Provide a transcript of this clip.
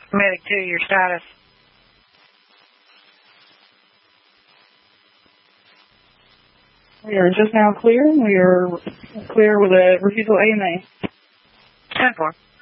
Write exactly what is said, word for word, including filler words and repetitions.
Medic two, your status. We are just now clear. We are clear with a refusal A M A. ten four.